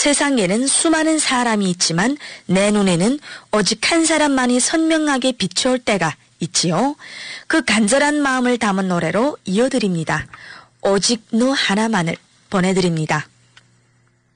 세상에는 수많은 사람이 있지만 내 눈에는 오직 한 사람만이 선명하게 비추올 때가 있지요. 그 간절한 마음을 담은 노래로 이어드립니다. 오직 너 하나만을 보내드립니다.